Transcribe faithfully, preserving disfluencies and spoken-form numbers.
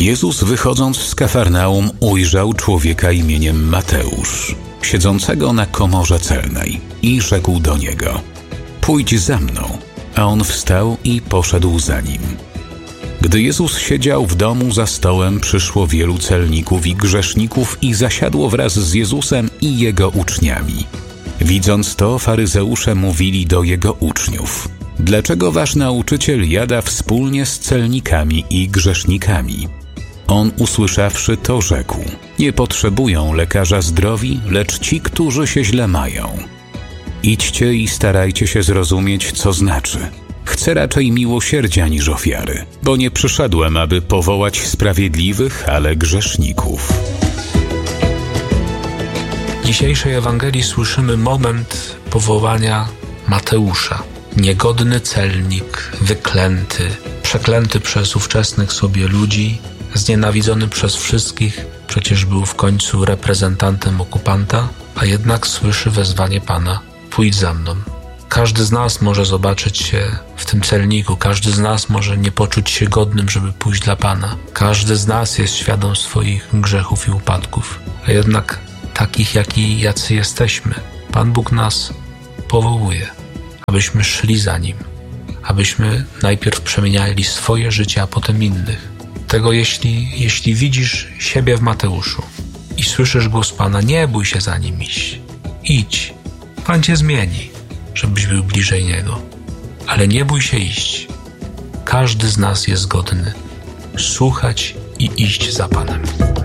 Jezus, wychodząc z Kafarnaum, ujrzał człowieka imieniem Mateusz, siedzącego na komorze celnej, i rzekł do niego: pójdź za mną. A on wstał i poszedł za nim. Gdy Jezus siedział w domu za stołem, przyszło wielu celników i grzeszników i zasiadło wraz z Jezusem i Jego uczniami. Widząc to, faryzeusze mówili do Jego uczniów: dlaczego wasz nauczyciel jada wspólnie z celnikami i grzesznikami? On, usłyszawszy to, rzekł: nie potrzebują lekarza zdrowi, lecz ci, którzy się źle mają. Idźcie i starajcie się zrozumieć, co znaczy: chcę raczej miłosierdzia niż ofiary, bo nie przyszedłem, aby powołać sprawiedliwych, ale grzeszników. W dzisiejszej Ewangelii słyszymy moment powołania Mateusza. Niegodny celnik, wyklęty, przeklęty przez ówczesnych sobie ludzi, znienawidzony przez wszystkich, przecież był w końcu reprezentantem okupanta, a jednak słyszy wezwanie Pana: pójdź za mną. Każdy z nas może zobaczyć się w tym celniku, każdy z nas może nie poczuć się godnym, żeby pójść dla Pana. Każdy z nas jest świadom swoich grzechów i upadków, a jednak takich, jaki, jacy jesteśmy, Pan Bóg nas powołuje, abyśmy szli za Nim, abyśmy najpierw przemieniali swoje życie, a potem innych. Tego jeśli, jeśli widzisz siebie w Mateuszu i słyszysz głos Pana, nie bój się za Nim iść. Idź. Pan Cię zmieni, żebyś był bliżej Niego. Ale nie bój się iść. Każdy z nas jest godny słuchać i iść za Panem.